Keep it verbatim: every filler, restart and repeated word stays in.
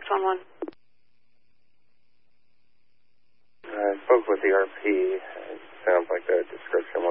one one. I spoke with the R P. It sounds like the description